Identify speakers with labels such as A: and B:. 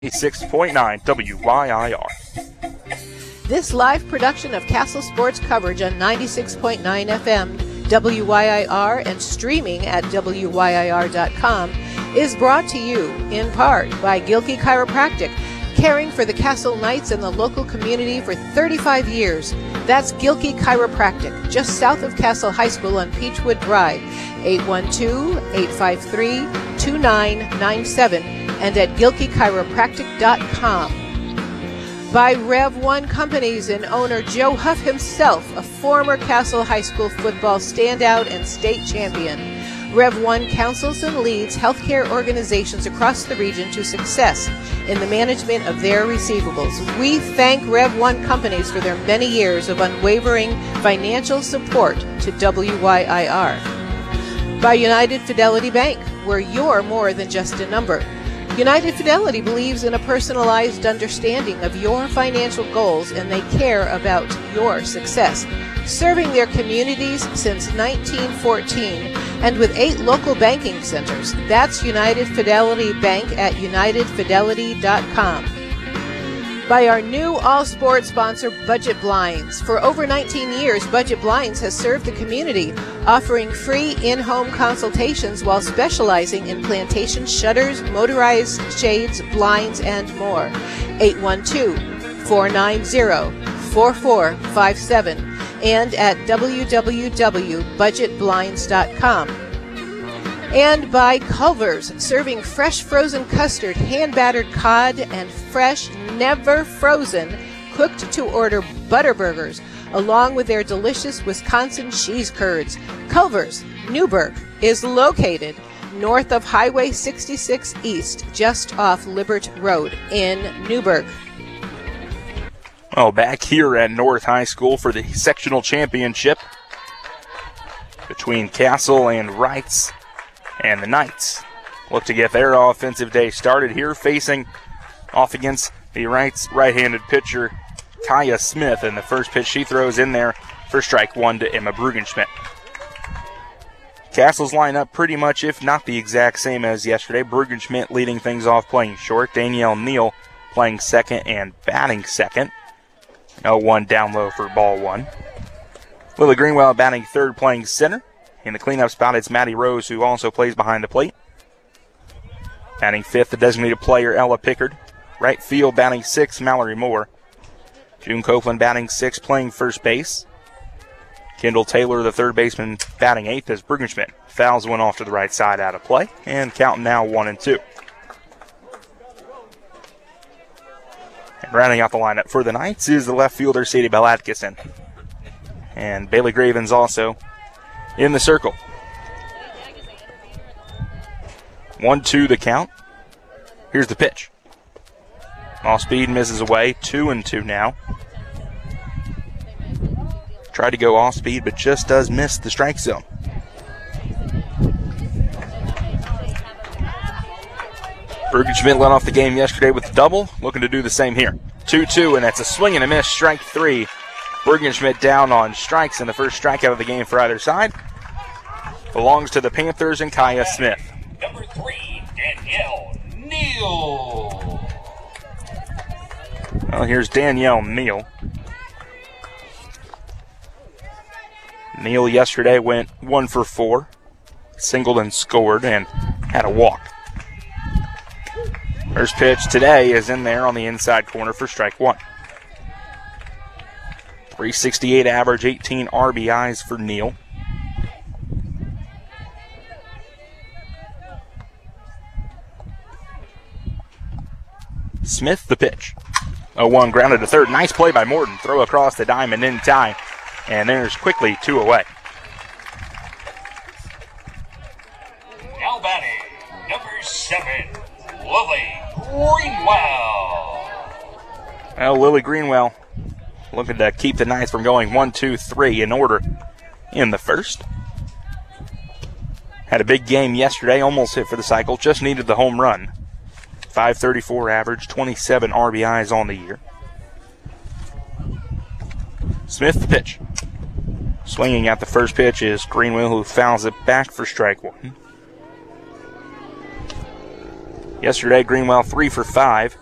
A: 96.9 WYIR.
B: This live production of Castle Sports coverage on 96.9 FM WYIR and streaming at WYIR.com is brought to you in part by Gilkey Chiropractic, caring for the Castle Knights and the local community for 35 years. That's Gilkey Chiropractic, just south of Castle High School on Peachwood Drive, 812-853-2997 and at gilkeychiropractic.com. By Rev 1 Companies and owner Joe Huff himself, a former Castle High School football standout and state champion. Rev 1 counsels and leads healthcare organizations across the region to success in the management of their receivables. We thank Rev 1 Companies for their many years of unwavering financial support to WYIR. By United Fidelity Bank, where you're more than just a number. United Fidelity believes in a personalized understanding of your financial goals, and they care about your success. Serving their communities since 1914 and with 8 local banking centers. That's United Fidelity Bank at unitedfidelity.com. By our new all-sport sponsor, Budget Blinds. For over 19 years, Budget Blinds has served the community, offering free in-home consultations while specializing in plantation shutters, motorized shades, blinds, and more. 812-490-4457 and at www.budgetblinds.com. And by Culver's, serving fresh frozen custard, hand-battered cod, and fresh, never frozen, cooked-to-order butter burgers, along with their delicious Wisconsin cheese curds. Culver's, Newburgh, is located north of Highway 66 East, just off Libert Road in Newburgh.
A: Well, back here at North High School for the sectional championship between Castle and Wrights. And the Knights look to get their offensive day started here, facing off against the Wrights right-handed pitcher, Kaya Smith. And the first pitch she throws in there for strike one to Emma Brugenschmidt. Castle's lineup pretty much, if not the exact same as yesterday. Brugenschmidt leading things off playing short. Danielle Neal playing second and batting second. 0-1 down low for ball one. Lily Greenwell batting third, playing center. In the cleanup spot, it's Maddie Rose, who also plays behind the plate. Batting fifth, the designated player, Ella Pickard. Right field, batting sixth, Mallory Moore. June Copeland batting sixth, playing first base. Kendall Taylor, the third baseman, batting eighth as Brugenschmidt fouls one off to the right side out of play. And counting now 1-2. And rounding out the lineup for the Knights is the left fielder, Sadie Bell Atkinson. And Bailey Gravens also in the circle. 1-2 the count. Here's the pitch. Off speed, misses away. 2-2 now. Tried to go off speed, but just does miss the strike zone. Brugenschmidt led off the game yesterday with a double. Looking to do the same here. 2-2, and that's a swing and a miss. Strike three. Brugenschmidt down on strikes, and the first strikeout of the game for either side belongs to the Panthers and Kaya Smith.
C: Number 3, Danielle Neal.
A: Well, here's Danielle Neal. Neal yesterday went 1 for 4, singled and scored, and had a walk. First pitch today is in there on the inside corner for strike one. 368 average, 18 RBIs for Neal. Smith the pitch. 0-1 grounded to third. Nice play by Morton. Throw across the diamond in time. And there's quickly 2 away.
C: Now batting, number 7, Lily Greenwell.
A: Well, Lily Greenwell looking to keep the Knights from going 1-2-3 in order in the first. Had a big game yesterday, almost hit for the cycle, just needed the home run. 534 average, 27 RBIs on the year. Smith the pitch. Swinging at the first pitch is Greenwell, who fouls it back for strike one. Yesterday, Greenwell 3 for 5.